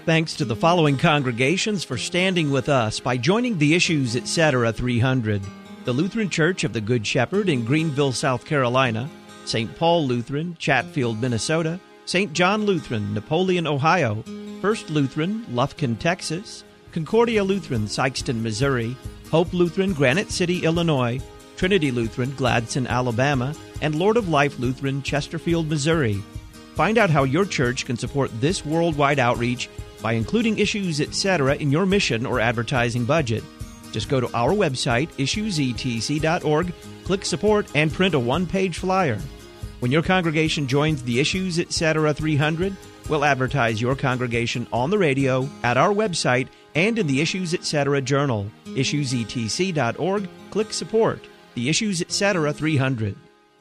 thanks to the following congregations for standing with us by joining the Issues Etc. 300. The Lutheran Church of the Good Shepherd in Greenville, South Carolina, St. Paul Lutheran, Chatfield, Minnesota, St. John Lutheran, Napoleon, Ohio, First Lutheran, Lufkin, Texas, Concordia Lutheran, Sikeston, Missouri, Hope Lutheran, Granite City, Illinois, Trinity Lutheran, Gladson, Alabama, and Lord of Life Lutheran, Chesterfield, Missouri. Find out how your church can support this worldwide outreach by including Issues Etc. in your mission or advertising budget. Just go to our website, issuesetc.org, click Support, and print a one-page flyer. When your congregation joins the Issues Etc. 300, we'll advertise your congregation on the radio, at our website, and in the Issues Etc. Journal. issuesetc.org, click Support. The Issues Etc. 300.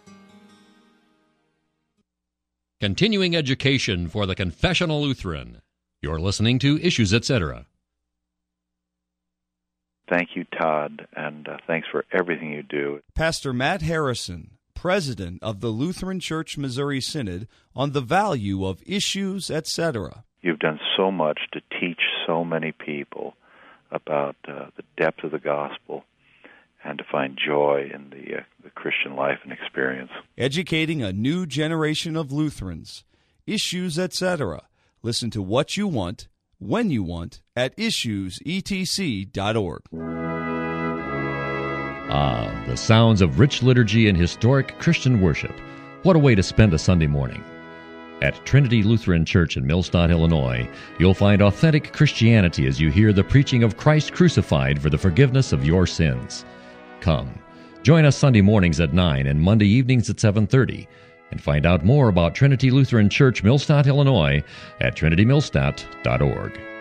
Continuing education for the Confessional Lutheran. You're listening to Issues Etc. Thank you, Todd, and thanks for everything you do. Pastor Matt Harrison, President of the Lutheran Church Missouri Synod, on the value of Issues Etc. You've done so much to teach so many people about the depth of the gospel and to find joy in the Christian life and experience. Educating a new generation of Lutherans. Issues Etc. Listen to what you want, when you want, at issuesetc.org. Ah, the sounds of rich liturgy and historic Christian worship. What a way to spend a Sunday morning. At Trinity Lutheran Church in Millstadt, Illinois, you'll find authentic Christianity as you hear the preaching of Christ crucified for the forgiveness of your sins. Come, join us Sunday mornings at 9 and Monday evenings at 7:30, and find out more about Trinity Lutheran Church, Millstadt, Illinois, at trinitymillstadt.org.